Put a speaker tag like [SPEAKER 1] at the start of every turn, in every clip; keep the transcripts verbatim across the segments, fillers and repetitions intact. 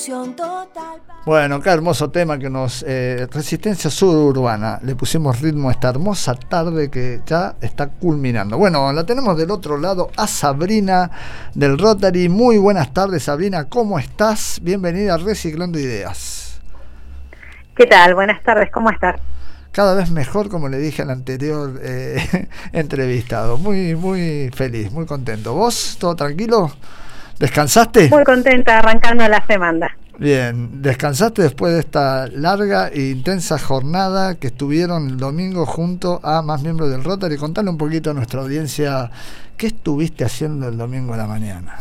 [SPEAKER 1] solución total.
[SPEAKER 2] Bueno, qué hermoso tema que nos... Eh, Resistencia Suburbana. Le pusimos ritmo a esta hermosa tarde que ya está culminando. Bueno, la tenemos del otro lado a Sabrina del Rotary. Muy buenas tardes, Sabrina. ¿Cómo estás? Bienvenida a Reciclando Ideas.
[SPEAKER 3] ¿Qué tal? Buenas tardes. ¿Cómo estás?
[SPEAKER 2] Cada vez mejor, como le dije al anterior eh, entrevistado. Muy, muy feliz, muy contento. ¿Vos? ¿Todo tranquilo? ¿Descansaste?
[SPEAKER 3] Muy contenta, arrancando la semana.
[SPEAKER 2] Bien, ¿descansaste después de esta larga e intensa jornada que estuvieron el domingo junto a más miembros del Rotary? Contale un poquito a nuestra audiencia, ¿qué estuviste haciendo el domingo a la mañana?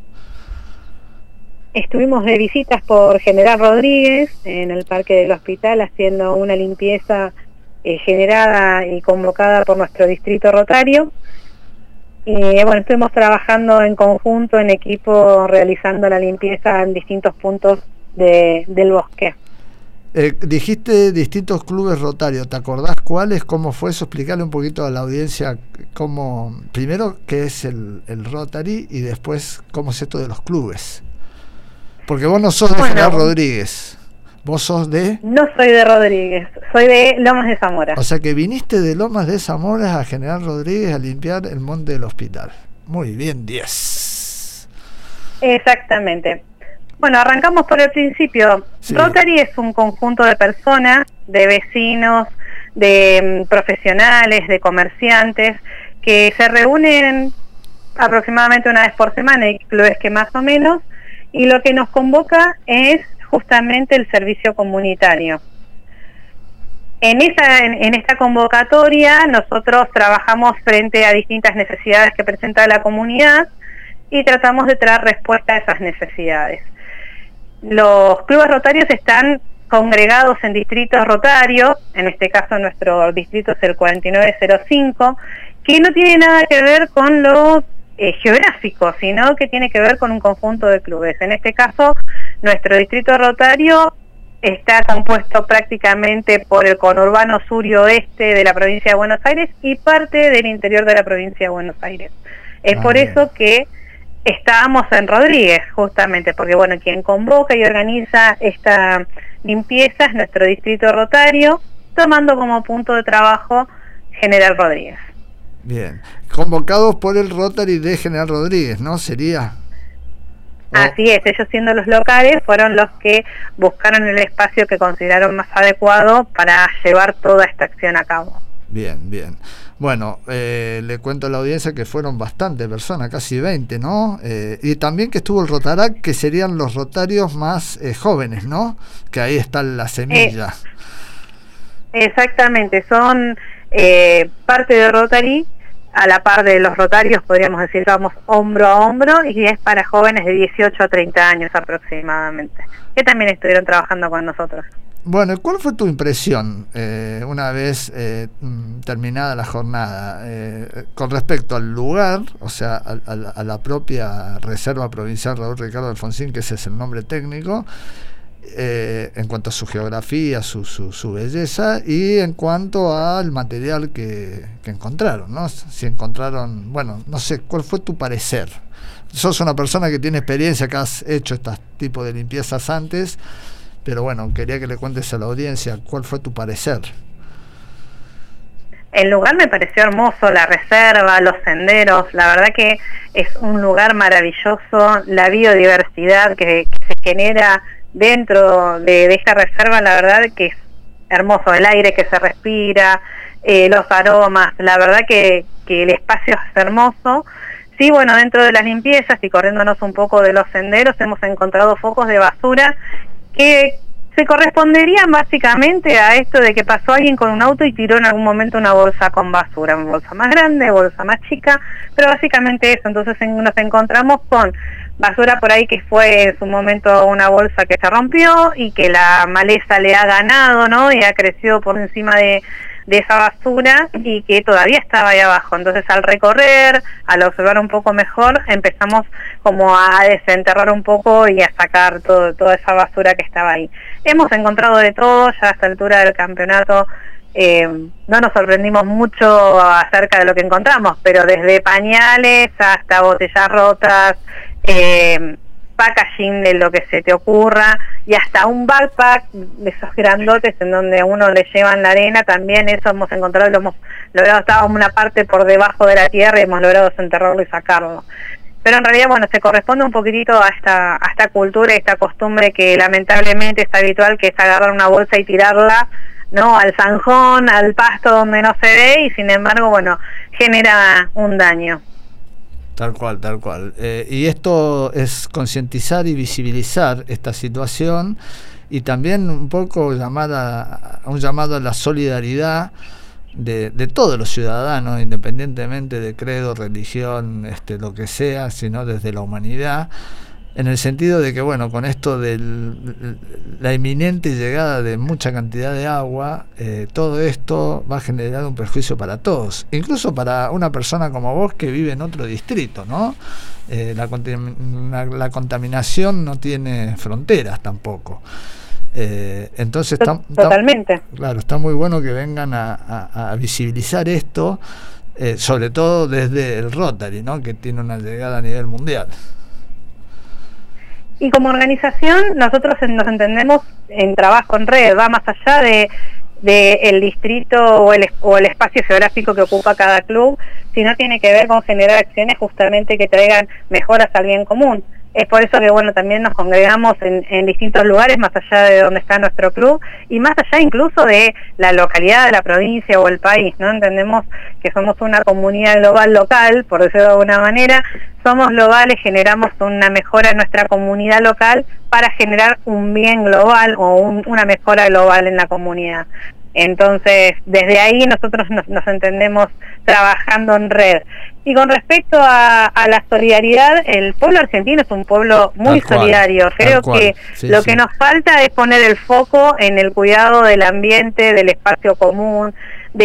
[SPEAKER 3] Estuvimos de visitas por General Rodríguez, en el Parque del Hospital, haciendo una limpieza eh, generada y convocada por nuestro distrito rotario. Y bueno, estuvimos trabajando en conjunto, en equipo, realizando la limpieza en distintos puntos de, del bosque.
[SPEAKER 2] Eh, dijiste distintos clubes rotarios, ¿te acordás cuáles? ¿Cómo fue eso? Explicarle un poquito a la audiencia cómo, primero, qué es el, el Rotary y después cómo es esto de los clubes. Porque vos no sos de bueno, General Rodríguez, vos sos de...
[SPEAKER 3] No soy de Rodríguez, soy de Lomas de Zamora.
[SPEAKER 2] O sea que viniste de Lomas de Zamora a General Rodríguez a limpiar el monte del hospital. Muy bien, diez.
[SPEAKER 3] Exactamente. Bueno, arrancamos por el principio. Sí. Rotary es un conjunto de personas, de vecinos, de um, profesionales, de comerciantes, que se reúnen aproximadamente una vez por semana, hay clubes que más o menos, y lo que nos convoca es justamente el servicio comunitario. En esa en, en esta convocatoria nosotros trabajamos frente a distintas necesidades que presenta la comunidad y tratamos de traer respuesta a esas necesidades. Los clubes rotarios están congregados en distritos rotarios, en este caso nuestro distrito es el cuarenta y nueve cero cinco, que no tiene nada que ver con lo eh, geográfico, sino que tiene que ver con un conjunto de clubes. En este caso, nuestro distrito rotario está compuesto prácticamente por el conurbano sur y oeste de la provincia de Buenos Aires y parte del interior de la provincia de Buenos Aires. Es ah, por bien. eso que estábamos en Rodríguez, justamente, porque bueno, quien convoca y organiza esta limpieza es nuestro distrito rotario, tomando como punto de trabajo General Rodríguez.
[SPEAKER 2] Bien, convocados por el Rotary de General Rodríguez, ¿no? Sería...
[SPEAKER 3] Así es, ellos siendo los locales fueron los que buscaron el espacio que consideraron más adecuado para llevar toda esta acción a cabo.
[SPEAKER 2] Bien, bien. Bueno, eh, le cuento a la audiencia que fueron bastantes personas, casi veinte, ¿no? Eh, y también que estuvo el Rotarac, que serían los rotarios más eh, jóvenes, ¿no? Que ahí está la semilla.
[SPEAKER 3] Eh, exactamente, son eh, parte de Rotary, a la par de los rotarios, podríamos decir, vamos hombro a hombro, y es para jóvenes de dieciocho a treinta años aproximadamente, que también estuvieron trabajando con nosotros.
[SPEAKER 2] Bueno, ¿cuál fue tu impresión eh, una vez eh, terminada la jornada eh, con respecto al lugar, o sea, a, a, a la propia Reserva Provincial Raúl Ricardo Alfonsín, que ese es el nombre técnico, eh, en cuanto a su geografía, su, su, su belleza, y en cuanto al material que, que encontraron, ¿no? Si encontraron, bueno, no sé, ¿cuál fue tu parecer? Sos una persona que tiene experiencia, que has hecho este tipo de limpiezas antes, pero bueno, quería que le cuentes a la audiencia cuál fue tu parecer.
[SPEAKER 3] El lugar me pareció hermoso, la reserva, los senderos, la verdad que es un lugar maravilloso, la biodiversidad que, que se genera dentro de, de esta reserva, la verdad que es hermoso, el aire que se respira, eh, los aromas, la verdad que, que el espacio es hermoso. Sí, bueno, dentro de las limpiezas y corriéndonos un poco de los senderos hemos encontrado focos de basura que se corresponderían básicamente a esto de que pasó alguien con un auto y tiró en algún momento una bolsa con basura, una bolsa más grande, bolsa más chica, pero básicamente eso. Entonces en, nos encontramos con basura por ahí que fue en su momento una bolsa que se rompió y que la maleza le ha ganado, ¿no? Y ha crecido por encima de, de esa basura y que todavía estaba ahí abajo. Entonces al recorrer, al observar un poco mejor, empezamos como a desenterrar un poco y a sacar todo, toda esa basura que estaba ahí. Hemos encontrado de todo, ya a esta altura del campeonato eh, no nos sorprendimos mucho acerca de lo que encontramos, pero desde pañales hasta botellas rotas, eh, packaging de lo que se te ocurra, y hasta un backpack de esos grandotes en donde a uno le llevan la arena, también eso hemos encontrado, lo hemos logrado, estaba una parte por debajo de la tierra y hemos logrado desenterrarlo y sacarlo. Pero en realidad, bueno, se corresponde un poquitito a esta, a esta cultura y esta costumbre que lamentablemente es habitual, que es agarrar una bolsa y tirarla, ¿no?, al zanjón, al pasto donde no se ve, y sin embargo, bueno, genera un daño.
[SPEAKER 2] Tal cual, tal cual. Eh, y esto es concientizar y visibilizar esta situación, y también un poco llamar a, a un llamado a la solidaridad de, de todos los ciudadanos, independientemente de credo, religión, este, lo que sea, sino desde la humanidad, en el sentido de que, bueno, con esto de la inminente llegada de mucha cantidad de agua, eh, todo esto va a generar un perjuicio para todos, incluso para una persona como vos que vive en otro distrito, ¿no? Eh, la, la, la contaminación no tiene fronteras tampoco. Eh, entonces está,
[SPEAKER 3] totalmente
[SPEAKER 2] está, claro, está muy bueno que vengan a, a, a visibilizar esto, eh, sobre todo desde el Rotary, ¿no?, que tiene una llegada a nivel mundial.
[SPEAKER 3] Y como organización nosotros nos entendemos en trabajo en red, va más allá de, de el distrito o el, o el espacio geográfico que ocupa cada club, sino tiene que ver con generar acciones justamente que traigan mejoras al bien común. Es por eso que, bueno, también nos congregamos en, en distintos lugares, más allá de donde está nuestro club, y más allá incluso de la localidad, de la provincia o el país, ¿no? Entendemos que somos una comunidad global local, por decirlo de alguna manera, somos globales, generamos una mejora en nuestra comunidad local para generar un bien global o un, una mejora global en la comunidad. Entonces, desde ahí nosotros nos, nos entendemos trabajando en red. Y con respecto a, a la solidaridad, el pueblo argentino es un pueblo muy tal solidario. Cual, Creo que sí, lo sí. que nos falta es poner el foco en el cuidado del ambiente, del espacio común,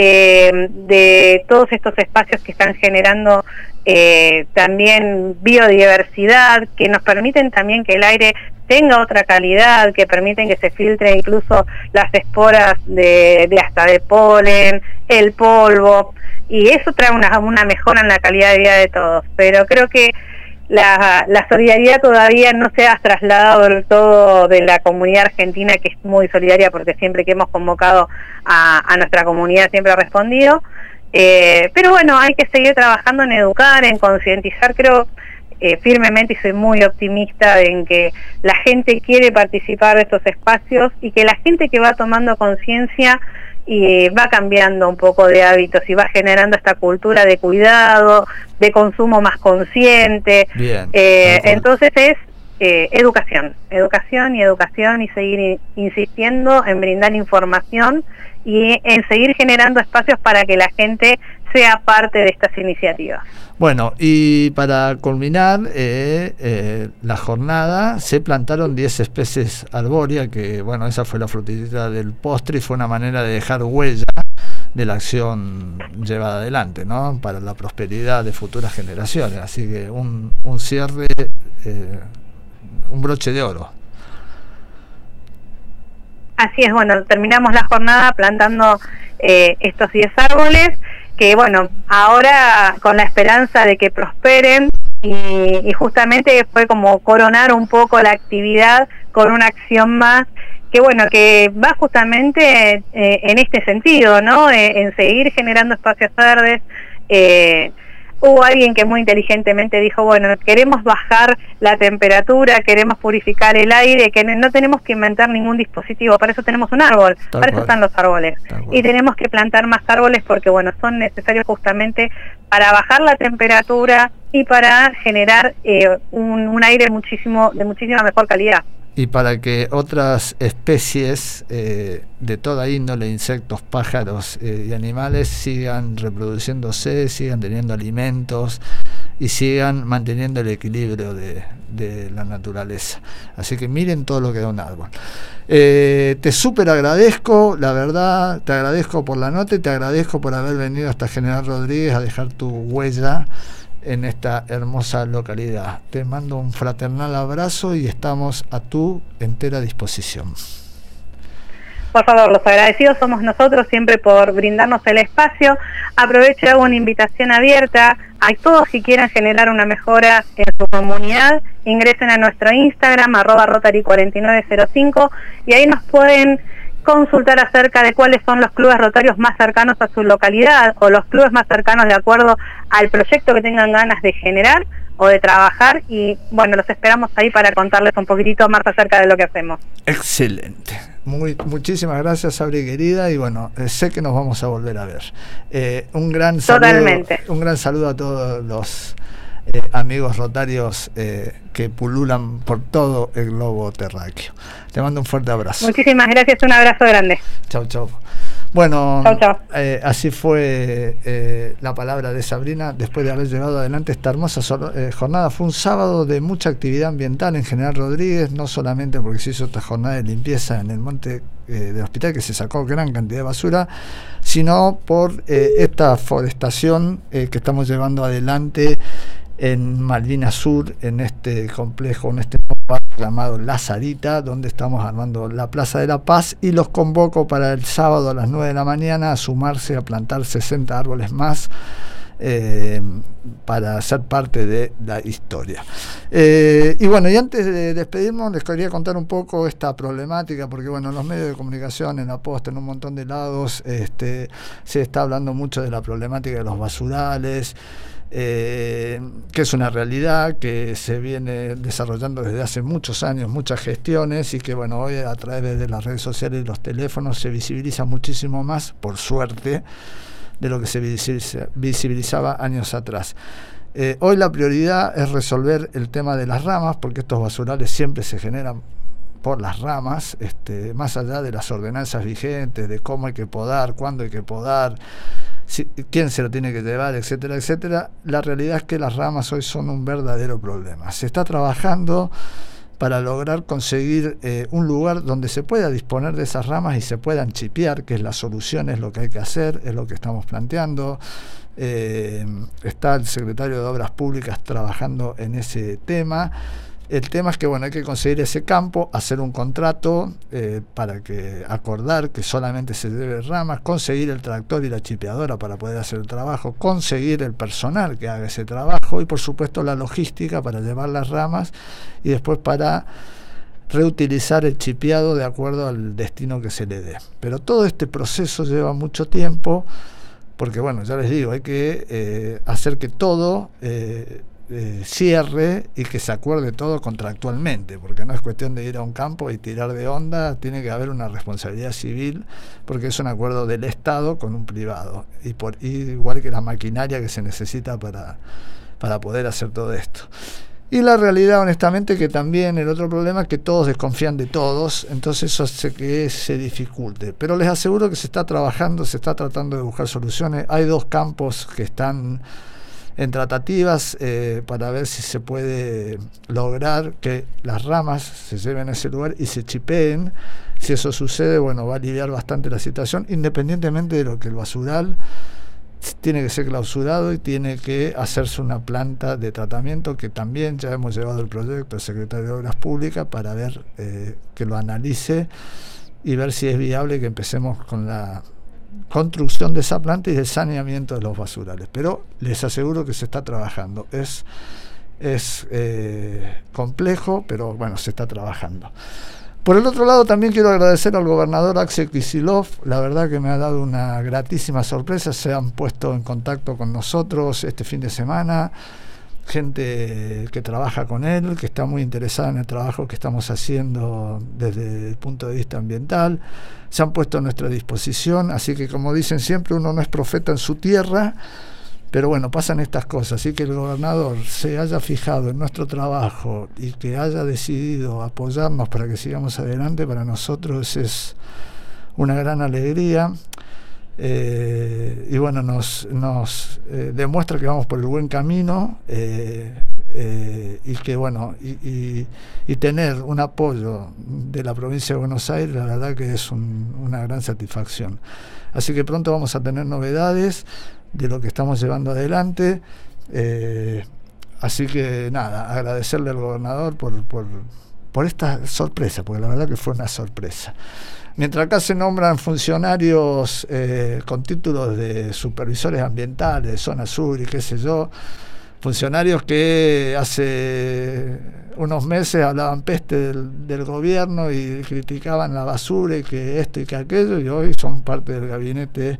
[SPEAKER 3] de, de todos estos espacios que están generando eh, también biodiversidad, que nos permiten también que el aire tenga otra calidad, que permiten que se filtre incluso las esporas de, de hasta de polen, el polvo, y eso trae una, una mejora en la calidad de vida de todos. Pero creo que la, la solidaridad todavía no se ha trasladado del todo de la comunidad argentina, que es muy solidaria, porque siempre que hemos convocado a, a nuestra comunidad siempre ha respondido. Eh, pero bueno, hay que seguir trabajando en educar, en concientizar, creo eh, firmemente, y soy muy optimista en que la gente quiere participar de estos espacios, y que la gente que va tomando conciencia y va cambiando un poco de hábitos y va generando esta cultura de cuidado, de consumo más consciente.
[SPEAKER 2] Bien,
[SPEAKER 3] eh, entonces es eh, educación, educación y educación, y seguir insistiendo en brindar información y en seguir generando espacios para que la gente sea parte de estas iniciativas.
[SPEAKER 2] Bueno, y para culminar eh, eh, la jornada, se plantaron diez especies arbóreas, que bueno, esa fue la frutillita del postre, y fue una manera de dejar huella de la acción llevada adelante, ¿no?, para la prosperidad de futuras generaciones. Así que un, un cierre, eh, un broche de oro.
[SPEAKER 3] Así es, bueno, terminamos la jornada plantando eh, estos diez árboles, que bueno, ahora con la esperanza de que prosperen, y, y justamente fue como coronar un poco la actividad con una acción más, que bueno, que va justamente eh, en este sentido, ¿no?, eh, en seguir generando espacios verdes. eh, Hubo alguien que muy inteligentemente dijo, bueno, queremos bajar la temperatura, queremos purificar el aire, que no tenemos que inventar ningún dispositivo, para eso tenemos un árbol, Tal para cual. eso están los árboles. Y tenemos que plantar más árboles porque, bueno, son necesarios justamente para bajar la temperatura y para generar eh, un, un aire muchísimo de muchísima mejor calidad.
[SPEAKER 2] Y para que otras especies eh, de toda índole, insectos, pájaros eh, y animales, sigan reproduciéndose, sigan teniendo alimentos y sigan manteniendo el equilibrio de, de la naturaleza. Así que miren todo lo que da un árbol. Eh, te súper agradezco, la verdad, te agradezco por la nota y te agradezco por haber venido hasta General Rodríguez a dejar tu huella en esta hermosa localidad. Te mando un fraternal abrazo y estamos a tu entera disposición.
[SPEAKER 3] Por favor, los agradecidos somos nosotros siempre por brindarnos el espacio. Aprovecho y hago una invitación abierta a todos que quieran generar una mejora en su comunidad, ingresen a nuestro Instagram, arroba Rotary cuarenta y nueve cero cinco, y ahí nos pueden consultar acerca de cuáles son los clubes rotarios más cercanos a su localidad, o los clubes más cercanos de acuerdo al proyecto que tengan ganas de generar o de trabajar, y bueno, los esperamos ahí para contarles un poquitito más acerca de lo que hacemos.
[SPEAKER 2] Excelente. Muy, muchísimas gracias, Sabri, querida, y bueno, eh, sé que nos vamos a volver a ver. Eh, un gran saludo, Totalmente. Un gran saludo a todos los eh, amigos rotarios eh, que pululan por todo el globo terráqueo. Te mando un fuerte abrazo.
[SPEAKER 3] Muchísimas gracias, un abrazo grande.
[SPEAKER 2] Chau, chau. Bueno,
[SPEAKER 3] chau, chau.
[SPEAKER 2] Eh, así fue eh, la palabra de Sabrina después de haber llevado adelante esta hermosa so eh, jornada. Fue un sábado de mucha actividad ambiental en General Rodríguez, no solamente porque se hizo esta jornada de limpieza en el monte eh, del hospital, que se sacó gran cantidad de basura, sino por eh, esta forestación eh, que estamos llevando adelante en Malvinas Sur, en este complejo, en este barrio llamado La Sarita, donde estamos armando la Plaza de la Paz, y los convoco para el sábado a las nueve de la mañana a sumarse a plantar sesenta árboles más eh, para ser parte de la historia. Eh, y bueno, y antes de despedirnos les quería contar un poco esta problemática, porque bueno, en los medios de comunicación, en la posta, en un montón de lados, este, se está hablando mucho de la problemática de los basurales, Eh, que es una realidad que se viene desarrollando desde hace muchos años, muchas gestiones, y que bueno, hoy a través de las redes sociales y los teléfonos se visibiliza muchísimo más, por suerte, de lo que se visibiliza, visibilizaba años atrás. Eh, hoy la prioridad es resolver el tema de las ramas, porque estos basurales siempre se generan por las ramas, este, más allá de las ordenanzas vigentes, de cómo hay que podar, cuándo hay que podar, si, quién se lo tiene que llevar, etcétera, etcétera. La realidad es que las ramas hoy son un verdadero problema. Se está trabajando para lograr conseguir eh, un lugar donde se pueda disponer de esas ramas y se puedan chipear, que es la solución, es lo que hay que hacer, es lo que estamos planteando. Eh, está el secretario de Obras Públicas trabajando en ese tema. El tema es que bueno, hay que conseguir ese campo, hacer un contrato eh, para que acordar que solamente se lleve ramas, conseguir el tractor y la chipeadora para poder hacer el trabajo, conseguir el personal que haga ese trabajo y por supuesto la logística para llevar las ramas y después para reutilizar el chipeado de acuerdo al destino que se le dé. Pero todo este proceso lleva mucho tiempo porque bueno, ya les digo, hay que eh, hacer que todo eh, Eh, cierre y que se acuerde todo contractualmente, porque no es cuestión de ir a un campo y tirar de onda, tiene que haber una responsabilidad civil, porque es un acuerdo del Estado con un privado, y por y igual que la maquinaria que se necesita para, para poder hacer todo esto. Y la realidad, honestamente, que también el otro problema es que todos desconfían de todos, entonces eso hace que se dificulte. Pero les aseguro que se está trabajando, se está tratando de buscar soluciones. Hay dos campos que están en tratativas eh, para ver si se puede lograr que las ramas se lleven a ese lugar y se chipeen. Si eso sucede, bueno, va a aliviar bastante la situación, independientemente de lo que el basural tiene que ser clausurado y tiene que hacerse una planta de tratamiento, que también ya hemos llevado el proyecto al secretario de Obras Públicas para ver eh, que lo analice y ver si es viable que empecemos con la construcción de esa planta y el saneamiento de los basurales. Pero les aseguro que se está trabajando. Es, es eh, complejo, pero bueno, se está trabajando. Por el otro lado, también quiero agradecer al gobernador Axel Kicillof. La verdad que me ha dado una gratísima sorpresa. Se han puesto en contacto con nosotros este fin de semana, gente que trabaja con él, que está muy interesada en el trabajo que estamos haciendo desde el punto de vista ambiental. Se han puesto a nuestra disposición, así que como dicen siempre, uno no es profeta en su tierra, pero bueno, pasan estas cosas, así que el gobernador se haya fijado en nuestro trabajo y que haya decidido apoyarnos para que sigamos adelante, para nosotros es una gran alegría. Eh, y bueno, nos, nos eh, demuestra que vamos por el buen camino eh, eh, y que bueno, y, y, y tener un apoyo de la provincia de Buenos Aires, la verdad que es un, una gran satisfacción. Así que pronto vamos a tener novedades de lo que estamos llevando adelante. Eh, así que nada, agradecerle al gobernador por, por, por esta sorpresa, porque la verdad que fue una sorpresa. Mientras acá se nombran funcionarios eh, con títulos de supervisores ambientales, zona sur y qué sé yo, funcionarios que hace unos meses hablaban peste del, del gobierno y criticaban la basura y que esto y que aquello, y hoy son parte del gabinete.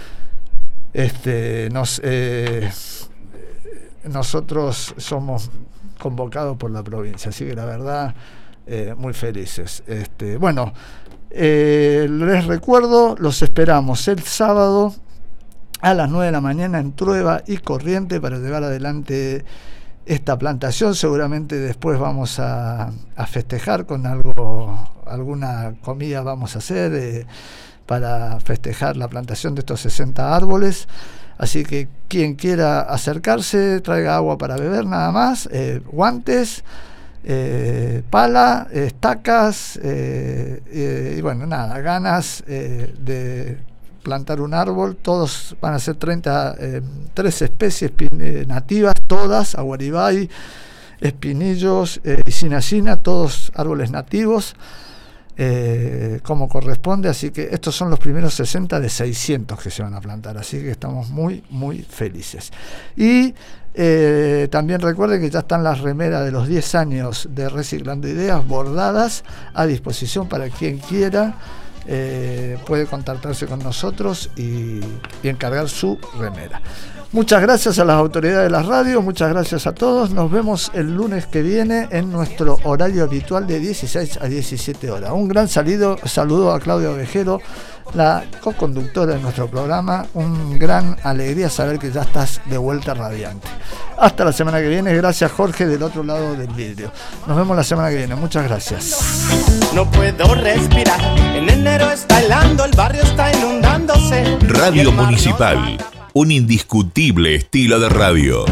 [SPEAKER 2] Este, nos, eh, nosotros somos convocados por la provincia, así que la verdad, eh, muy felices. Este, bueno, eh, les recuerdo, los esperamos el sábado a las nueve de la mañana en Trueba y Corriente para llevar adelante esta plantación. Seguramente después vamos a, a festejar con algo, alguna comida vamos a hacer eh, para festejar la plantación de estos sesenta árboles. Así que quien quiera acercarse, traiga agua para beber nada más, eh, guantes, eh, pala, estacas eh, eh, y bueno, nada, ganas eh, de plantar un árbol. Todos van a ser treinta, eh, tres especies eh, nativas, todas, aguaribay, espinillos, eh, y sinacina, todos árboles nativos. Eh, como corresponde, así que estos son los primeros sesenta de seiscientos que se van a plantar, así que estamos muy muy felices. Y eh, también recuerden que ya están las remeras de los diez años de Reciclando Ideas bordadas a disposición para quien quiera. Eh, puede contactarse con nosotros y, y encargar su remera. Muchas gracias a las autoridades de la radio, muchas gracias a todos. Nos vemos el lunes que viene en nuestro horario habitual de dieciséis a diecisiete horas. Un gran saludo, saludo a Claudia Ovejero, la co-conductora de nuestro programa. Un gran alegría saber que ya estás de vuelta radiante. Hasta la semana que viene. Gracias, Jorge, del otro lado del vidrio. Nos vemos la semana que viene. Muchas gracias.
[SPEAKER 1] No puedo respirar. En enero está helando, el barrio está inundándose.
[SPEAKER 4] Radio Municipal. Un indiscutible estilo de radio.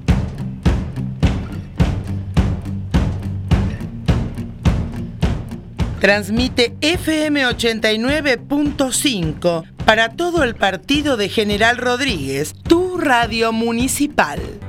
[SPEAKER 5] Transmite F M ochenta y nueve punto cinco para todo el partido de General Rodríguez, tu radio municipal.